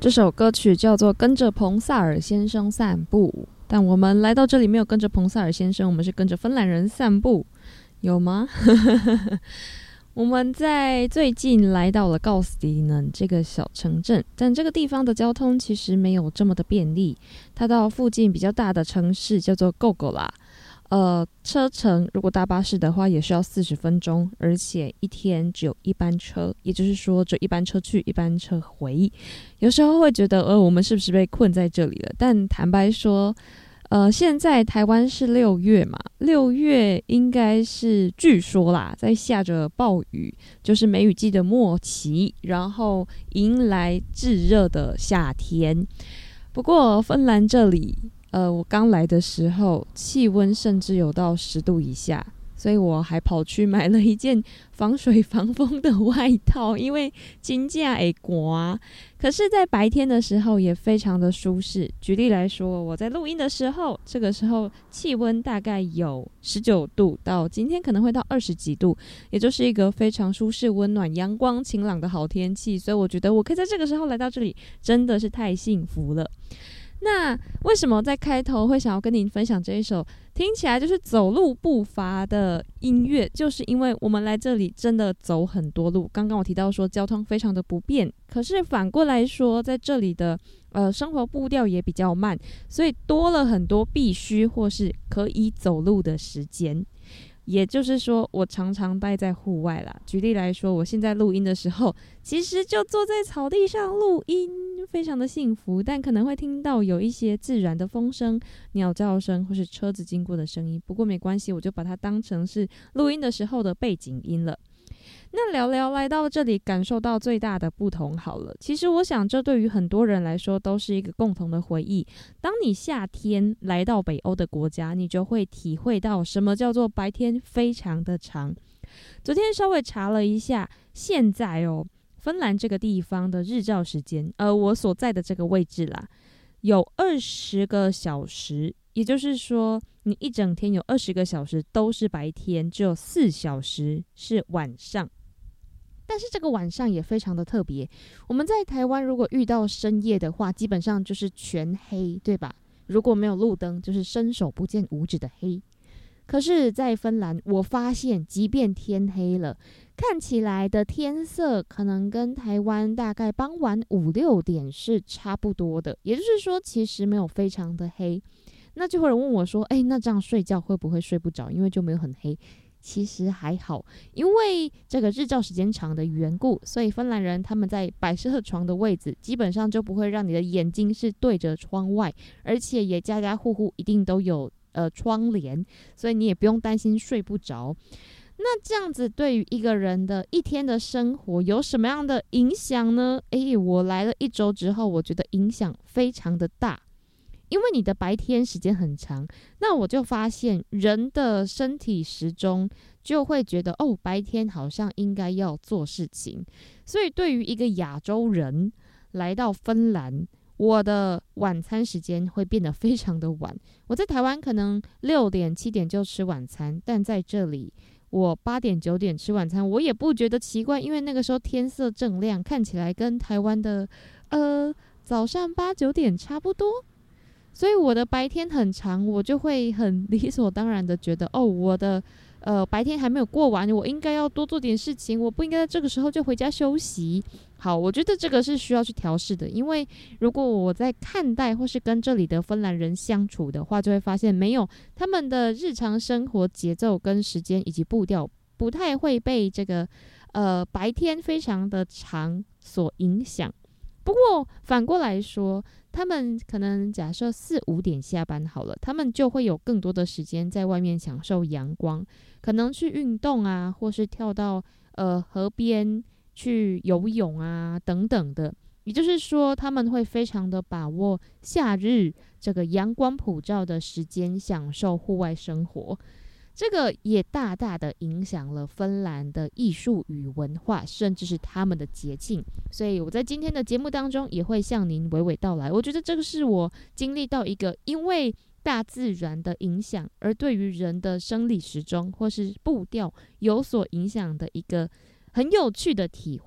这首歌曲叫做《跟着彭萨尔先生散步》，但我们来到这里没有跟着彭萨尔先生，我们是跟着芬兰人散步，有吗？我们在最近来到了告斯迪能这个小城镇，但这个地方的交通其实没有这么的便利。它到附近比较大的城市叫做 Kokkola，车程如果搭巴士的话也需要40分钟，而且一天只有一班车，也就是说只有一班车去一班车回。有时候会觉得我们是不是被困在这里了？但坦白说现在台湾是6月嘛，6月应该是据说啦，在下着暴雨，就是梅雨季的末期，然后迎来炙热的夏天。不过芬兰这里我刚来的时候气温甚至有到10度以下，所以我还跑去买了一件防水防风的外套，因为真的会寒。可是在白天的时候也非常的舒适。举例来说，我在录音的时候，这个时候气温大概有19度，到今天可能会到20几度，也就是一个非常舒适温暖阳光晴朗的好天气，所以我觉得我可以在这个时候来到这里真的是太幸福了。那为什么在开头会想要跟您分享这一首听起来就是走路步伐的音乐，就是因为我们来这里真的走很多路。刚刚我提到说交通非常的不便，可是反过来说在这里的生活步调也比较慢，所以多了很多必须或是可以走路的时间。也就是说我常常待在户外啦，举例来说，我现在录音的时候其实就坐在草地上录音，非常的幸福，但可能会听到有一些自然的风声、鸟叫声或是车子经过的声音，不过没关系，我就把它当成是录音的时候的背景音了。那聊聊来到这里感受到最大的不同好了，其实我想这对于很多人来说都是一个共同的回忆。当你夏天来到北欧的国家，你就会体会到什么叫做白天非常的长。昨天稍微查了一下，现在芬兰这个地方的日照时间，我所在的这个位置啦，有20个小时，也就是说你一整天有20个小时都是白天，只有4小时是晚上。但是这个晚上也非常的特别，我们在台湾如果遇到深夜的话，基本上就是全黑，对吧？如果没有路灯，就是伸手不见五指的黑。可是在芬兰，我发现即便天黑了，看起来的天色可能跟台湾大概傍晚5、6点是差不多的，也就是说其实没有非常的黑。那就会有人问我说那这样睡觉会不会睡不着，因为就没有很黑？其实还好，因为这个日照时间长的缘故，所以芬兰人他们在摆设床的位置基本上就不会让你的眼睛是对着窗外，而且也家家户户一定都有窗帘，所以你也不用担心睡不着。那这样子对于一个人的一天的生活有什么样的影响呢？我来了1周之后，我觉得影响非常的大。因为你的白天时间很长，那我就发现人的身体时钟就会觉得白天好像应该要做事情，所以对于一个亚洲人来到芬兰，我的晚餐时间会变得非常的晚。我在台湾可能6点7点就吃晚餐，但在这里我8点9点吃晚餐，我也不觉得奇怪，因为那个时候天色正亮，看起来跟台湾的早上8、9点差不多。所以我的白天很长，我就会很理所当然的觉得我的白天还没有过完，我应该要多做点事情，我不应该在这个时候就回家休息。好，我觉得这个是需要去调试的，因为如果我在看待或是跟这里的芬兰人相处的话，就会发现没有，他们的日常生活节奏跟时间以及步调不太会被这个白天非常的长所影响。不过反过来说，他们可能假设4、5点下班好了，他们就会有更多的时间在外面享受阳光，可能去运动啊，或是跳到河边去游泳啊等等的。也就是说，他们会非常的把握夏日这个阳光普照的时间，享受户外生活。这个也大大的影响了芬兰的艺术与文化，甚至是他们的节庆。所以我在今天的节目当中也会向您娓娓道来。我觉得这个是我经历到一个因为大自然的影响而对于人的生理时钟或是步调有所影响的一个很有趣的体会。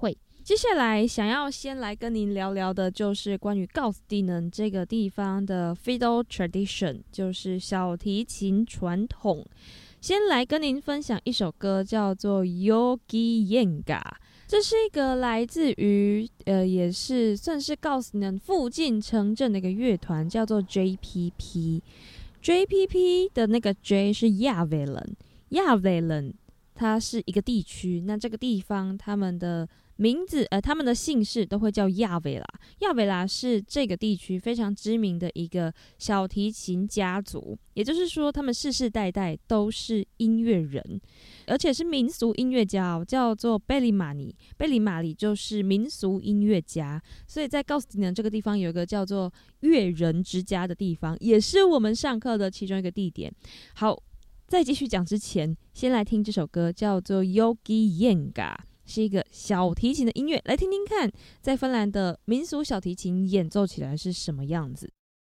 接下来想要先来跟您聊聊的就是关于告斯蒂能这个地方的 fiddle tradition， 就是小提琴传统。先来跟您分享一首歌，叫做 Yogi Yenga。这是一个来自于也是算是告斯蒂能附近城镇的一个乐团，叫做 JPP。JPP 的那个 J 是亚维伦，它是一个地区。那这个地方他们的名字他们的姓氏都会叫亚维拉。亚维拉是这个地区非常知名的一个小提琴家族，也就是说他们世世代代都是音乐人，而且是民俗音乐家叫做贝里马里。贝里马里就是民俗音乐家，所以在告斯蒂能这个地方有一个叫做乐人之家的地方，也是我们上课的其中一个地点。好，在继续讲之前，先来听这首歌，叫做 Yogi Yenga， 是一个小提琴的音乐，来听听看，在芬兰的民俗小提琴演奏起来是什么样子。